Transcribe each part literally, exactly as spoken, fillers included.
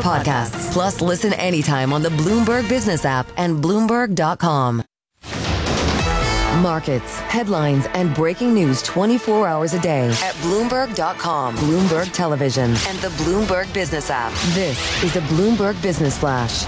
podcasts. Plus, listen anytime on the Bloomberg Business app and Bloomberg dot com. Markets, headlines, and breaking news twenty-four hours a day at Bloomberg dot com, Bloomberg Television, and the Bloomberg Business app. This is a Bloomberg Business Flash.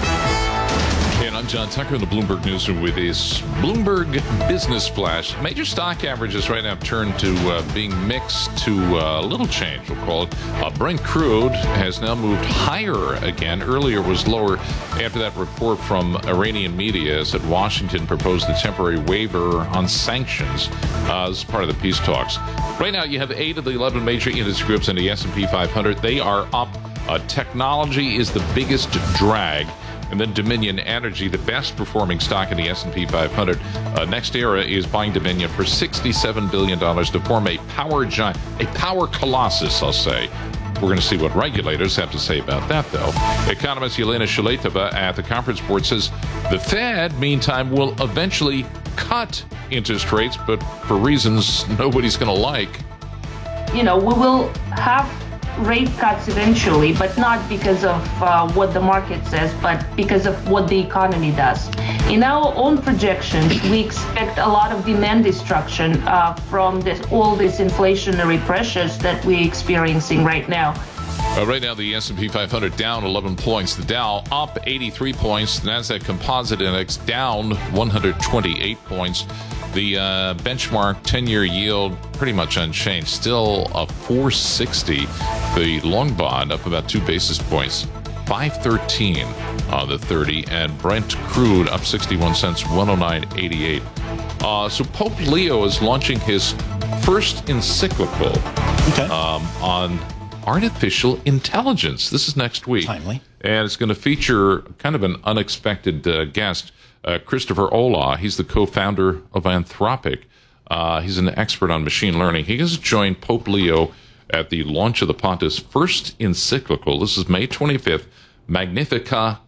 And I'm John Tucker in the Bloomberg Newsroom with this Bloomberg Business Flash. Major stock averages right now have turned to uh, being mixed to uh, a little change, we'll call it. Uh, Brent crude has now moved higher again. Earlier was lower after that report from Iranian media said Washington proposed a temporary waiver on sanctions uh, as part of the peace talks. Right now you have eight of the eleven major industry groups in the S and P five hundred. They are up. Uh, technology is the biggest drag. And then Dominion Energy, the best performing stock in the S and P five hundred. Uh, NextEra is buying Dominion for sixty-seven billion dollars to form a power giant, a power colossus, I'll say. We're going to see what regulators have to say about that, though. Economist Yelena Shaletova at the Conference Board says the Fed, meantime, will eventually cut interest rates, but for reasons nobody's going to like. You know, we will have rate cuts eventually, but not because of uh, what the market says, but because of what the economy does. In our own projections, we expect a lot of demand destruction uh, from this, all these inflationary pressures that we're experiencing right now. Uh, right now, the S and P five hundred down eleven points. The Dow up eighty-three points. The Nasdaq Composite Index down one hundred twenty-eight points. The uh, benchmark ten-year yield pretty much unchanged, still a four sixty. The long bond up about two basis points, five thirteen on the thirty, and Brent crude up sixty-one cents, one oh nine eighty-eight. Uh, so Pope Leo is launching his first encyclical okay. um, on artificial intelligence. This is next week. Timely. And it's going to feature kind of an unexpected uh, guest. Uh, Christopher Olah, he's the co-founder of Anthropic. Uh, he's an expert on machine learning. He has joined Pope Leo at the launch of the Pontiff's first encyclical. This is May twenty-fifth, Magnificat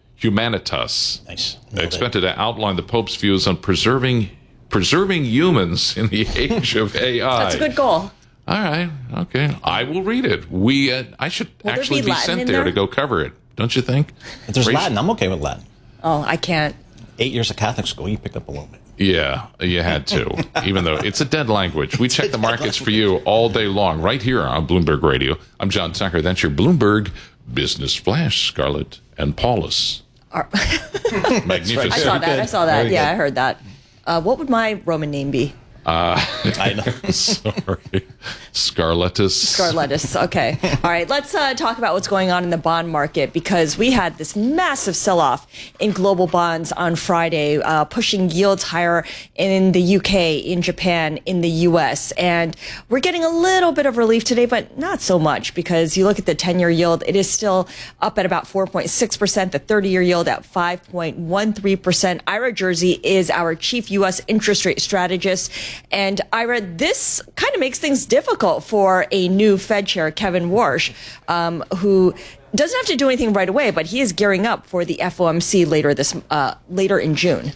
Humanitas. Nice. Expected to outline the Pope's views on preserving preserving humans in the age of A I. That's a good goal. All right. Okay. I will read it. We. Uh, I should Will actually be be Latin sent in there, there to go cover it. Don't you think? If there's Race- Latin, I'm okay with Latin. Oh, I can't. Eight years of Catholic school, you picked up a little bit. Yeah, you had to, even though it's a dead language. We check the markets for you all day long, right here on Bloomberg Radio. I'm John Tucker. That's your Bloomberg Business Flash, Scarlett and Paulus. Our- Magnificent. I saw that. I saw that. Very yeah, good. I heard that. Uh, what would my Roman name be? Uh, I know. sorry. Scarlettus. Scarlettus. Okay. All right. Let's uh, talk about what's going on in the bond market, because we had this massive sell-off in global bonds on Friday, uh, pushing yields higher in the U K, in Japan, in the U S. And we're getting a little bit of relief today, but not so much, because you look at the ten-year yield, it is still up at about four point six percent, the thirty-year yield at five point one three percent. Ira Jersey is our chief U S interest rate strategist. And Ira, this kind of makes things difficult for a new Fed chair, Kevin Warsh, um, who doesn't have to do anything right away, but he is gearing up for the F O M C later this uh, later in June.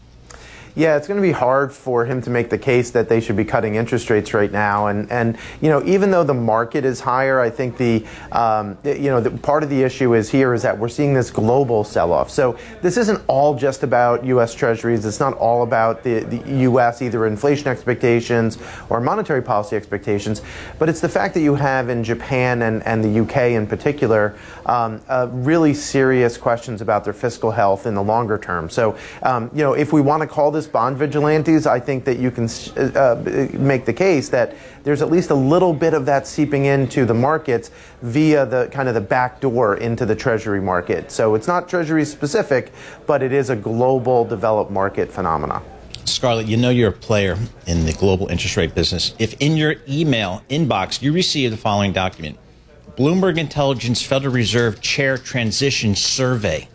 Yeah, it's going to be hard for him to make the case that they should be cutting interest rates right now. And, and you know, even though the market is higher, I think the, um, you know, the, part of the issue is here is that we're seeing this global sell-off. So this isn't all just about U S Treasuries. It's not all about the, the U S, either inflation expectations or monetary policy expectations. But it's the fact that you have in Japan and, and the U K in particular um, uh, really serious questions about their fiscal health in the longer term. So, um, you know, if we want to call this bond vigilantes, I think that you can uh, make the case that there's at least a little bit of that seeping into the markets via the kind of the back door into the Treasury market. So it's not Treasury specific, but it is a global developed market phenomena. Scarlett, you know you're a player in the global interest rate business. If in your email inbox you receive the following document, Bloomberg Intelligence Federal Reserve Chair Transition Survey.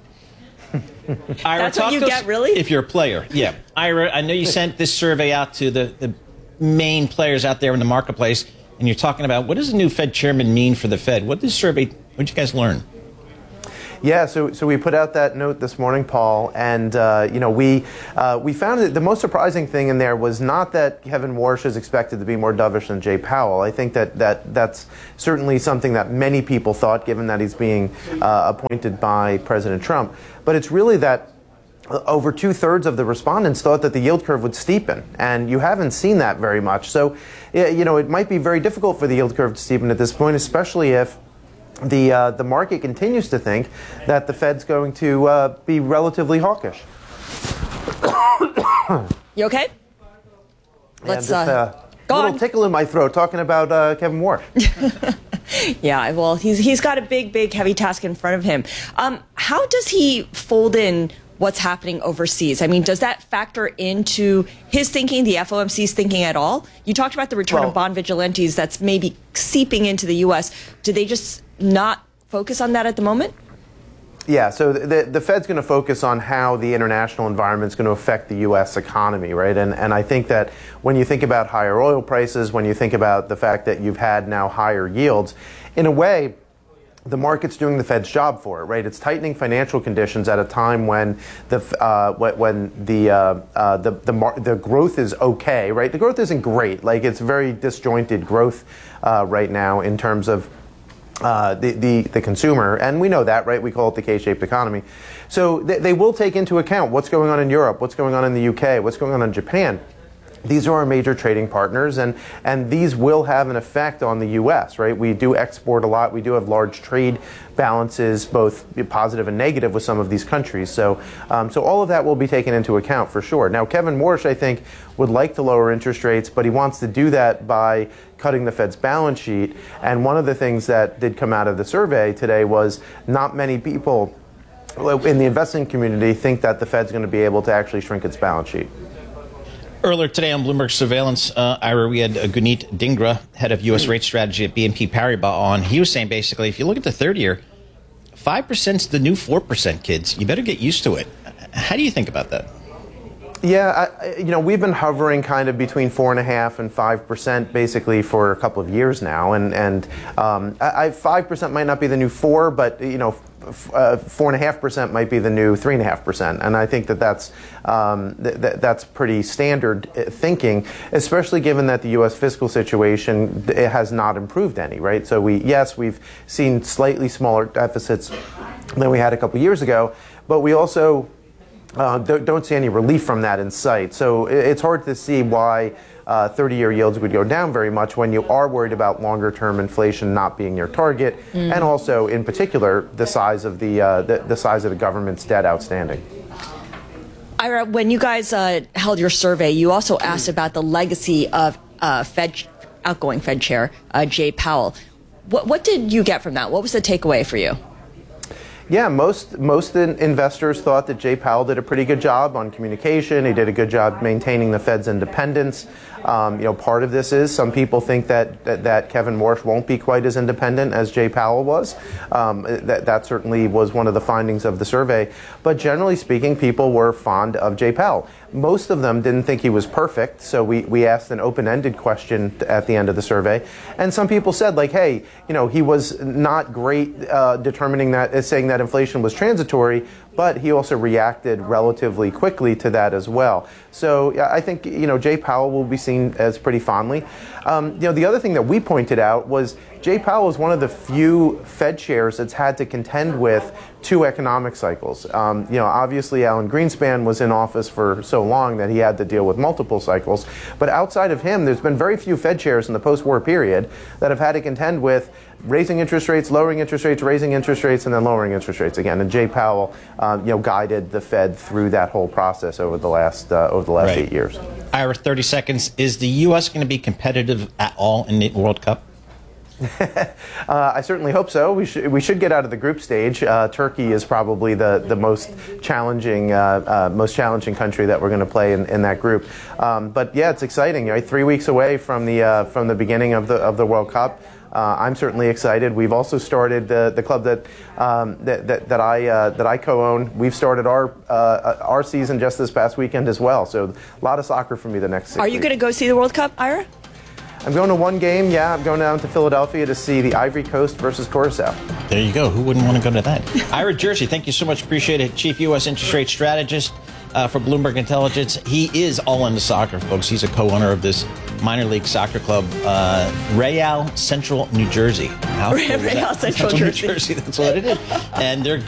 Ira, That's what you to us get, really? If you're a player, yeah. Ira, I know you sent this survey out to the, the main players out there in the marketplace, and you're talking about what does a new Fed chairman mean for the Fed? What does this survey, what did you guys learn? Yeah, so so we put out that note this morning, Paul, and uh, you know we uh, we found that the most surprising thing in there was not that Kevin Warsh is expected to be more dovish than Jay Powell. I think that, that that's certainly something that many people thought, given that he's being uh, appointed by President Trump. But it's really that over two-thirds of the respondents thought that the yield curve would steepen, and you haven't seen that very much. So, you know, it might be very difficult for the yield curve to steepen at this point, especially if the uh, the market continues to think that the Fed's going to uh, be relatively hawkish. You okay? Let's yeah, just, uh, uh, a little on. tickle in my throat talking about uh, Kevin Warsh. Yeah, well, he's he's got a big, big, heavy task in front of him. Um, how does he fold in what's happening overseas? I mean, does that factor into his thinking, the F O M C's thinking at all? You talked about the return well, of bond vigilantes that's maybe seeping into the U S. Do they just not focus on that at the moment? Yeah, so the, the Fed's going to focus on how the international environment is going to affect the U S economy, right? And, and I think that when you think about higher oil prices, when you think about the fact that you've had now higher yields, in a way, the market's doing the Fed's job for it, right? It's tightening financial conditions at a time when the uh, when the uh, uh, the the, mar- the growth is okay, right? The growth isn't great, like it's very disjointed growth uh, right now in terms of uh, the, the the consumer, and we know that, right? We call it the K-shaped economy. So they, they will take into account what's going on in Europe, what's going on in the U K, what's going on in Japan. These are our major trading partners, and, and these will have an effect on the U S, right? We do export a lot. We do have large trade balances, both positive and negative, with some of these countries. So, um, so all of that will be taken into account for sure. Now, Kevin Warsh, I think, would like to lower interest rates, but he wants to do that by cutting the Fed's balance sheet. And one of the things that did come out of the survey today was not many people in the investing community think that the Fed's going to be able to actually shrink its balance sheet. Earlier today on Bloomberg Surveillance, uh, Ira, we had uh, Guneet Dhingra, head of U S rate strategy at B N P Paribas, on. He was saying basically, if you look at the third-year, five percent is the new four percent, kids. You better get used to it. How do you think about that? Yeah, I, you know, we've been hovering kind of between four and a half and five percent basically for a couple of years now, and and um, I, five percent might not be the new four, but you know, f- uh, four and a half percent might be the new three and a half percent, and I think that that's um, th- th- that's pretty standard thinking, especially given that the U S fiscal situation it has not improved any, right? So we yes, we've seen slightly smaller deficits than we had a couple of years ago, but we also Uh, don't, don't see any relief from that in sight. So it's hard to see why uh, thirty-year yields would go down very much when you are worried about longer-term inflation not being your target, mm. and also, in particular, the size of the, uh, the the size of the government's debt outstanding. Ira, when you guys uh, held your survey, you also asked about the legacy of uh, Fed outgoing Fed Chair uh, Jay Powell. What, what did you get from that? What was the takeaway for you? Yeah, most most investors thought that Jay Powell did a pretty good job on communication. He did a good job maintaining the Fed's independence. Um, you know, part of this is some people think that, that that Kevin Warsh won't be quite as independent as Jay Powell was. Um, that that certainly was one of the findings of the survey. But generally speaking, people were fond of Jay Powell. Most of them didn't think he was perfect, so we, we asked an open-ended question at the end of the survey. And some people said, like, hey, you know, he was not great uh, determining that, uh, saying that inflation was transitory, but he also reacted relatively quickly to that as well. So yeah, I think, you know, Jay Powell will be seen as pretty fondly. Um, you know, the other thing that we pointed out was Jay Powell is one of the few Fed chairs that's had to contend with two economic cycles. Um, you know, obviously Alan Greenspan was in office for so long that he had to deal with multiple cycles. But outside of him, there's been very few Fed chairs in the post-war period that have had to contend with raising interest rates, lowering interest rates, raising interest rates, and then lowering interest rates again. And Jay Powell, um, you know, guided the Fed through that whole process over the last uh, over the last right. eight years. Ira, thirty seconds. Is the U S going to be competitive at all in the World Cup? uh, I certainly hope so. We should we should get out of the group stage. Uh, Turkey is probably the the most challenging uh, uh, most challenging country that we're going to play in, in that group. Um, but yeah, it's exciting. Right, three weeks away from the uh, from the beginning of the of the World Cup. Uh, I'm certainly excited. We've also started the the club that um, that, that that I uh, that I co-own. We've started our uh, our season just this past weekend as well. So a lot of soccer for me the next six Are you going to go see the World Cup, Ira? I'm going to one game. Yeah, I'm going down to Philadelphia to see the Ivory Coast versus Curacao. There you go. Who wouldn't want to go to that? Ira Jersey, thank you so much. Appreciate it. Chief U S Interest Rate Strategist uh, for Bloomberg Intelligence. He is all into soccer, folks. He's a co-owner of this minor league soccer club, uh, Real Central New Jersey. How cool is Real that? Central, New Jersey. Jersey. That's what it is. And they're